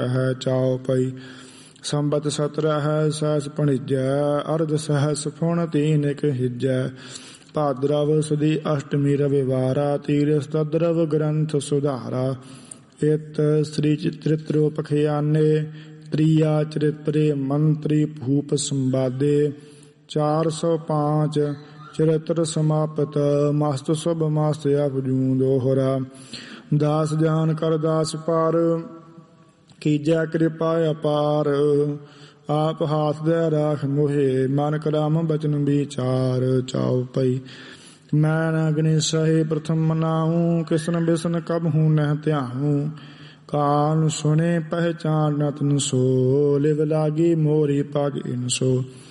ਹੈ ਚਾਉ ਪਈ। ਸੰਬਤ 17 ਹੈ ਸਹਿਸ ਭਣਿਜੈ, ਅਰਧ ਸਹਿਸ ਫੁਣ ਤੀਨ ਇਕ ਹਿਜੈ। ਭਾਦਰਵ ਸੁਦੀ ਅਸ਼ਟਮੀ ਰਵਿਵਾਰਾ, ਤੀਰਥ ਤਦਰਵ ਗ੍ਰੰਥ ਸੁਧਾਰਾ। ਇਤ ਸ੍ਰੀ ਚਰਿਤ੍ਰੋ ਪਖਿਆਨੇ, ਤ੍ਰਿਆ ਚਰਿਤ੍ਰੇ ਮੰਤਰੀ ਭੂਪ ਸੰਵਾਦੇ। 405 ਚਰਿਤ੍ਰ ਸਮਾਪਤ, ਮਸਤ ਸੁਭ ਮਸਤ ਅਪਜੂ ਦੋਹਰਾ। ਦਾਸ ਜਾਨ ਕਰ ਦਾਸ ਪਾਰ, ਕੀਜੈ ਕਿਰਪਾ ਅਪਾਰ। ਆਪ ਹਾਥ ਦੇ ਰਾਖ ਮੋਹੇ, ਮਨ ਕਰਾਮ ਬਚਨ ਵਿਚਾਰ। ਚਾਉ ਪਈ। ਮੈਂ ਅਗਨਿ ਸਹੇ ਪ੍ਰਥਮ ਮਨਾਉ, ਕਿਸਨ ਬਿਸਨ ਕਬ ਹੂੰ ਨਹਿ ਧਿਆਉ। ਕਾਨ ਸੁਣੇ ਪਹਿਚਾਨ ਨਤਨ ਸੋ, ਲਿਵ ਲਾਗੀ ਮੋਰੀ ਪਗ ਇਨ ਸੋ।